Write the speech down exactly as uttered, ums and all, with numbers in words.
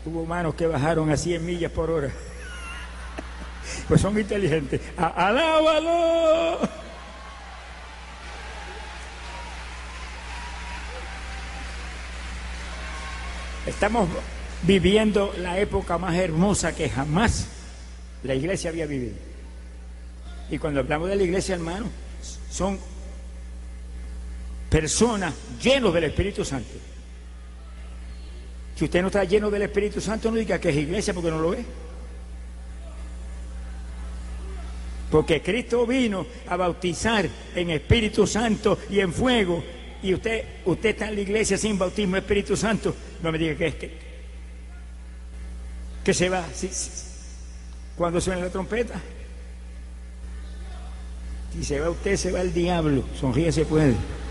Hubo manos que bajaron a cien millas por hora. Pues son inteligentes. ¡A- ¡Alábalo! Estamos viviendo la época más hermosa que jamás la iglesia había vivido. Y cuando hablamos de la iglesia, hermano, son personas llenos del Espíritu Santo. Si usted no está lleno del Espíritu Santo, no diga que es iglesia porque no lo es. Porque Cristo vino a bautizar en Espíritu Santo y en fuego. Y usted, usted está en la iglesia sin bautismo de Espíritu Santo. No me diga que es que, que se va. Sí, sí. Cuando suena la trompeta. Si se va usted, se va el diablo. Sonríe, se puede.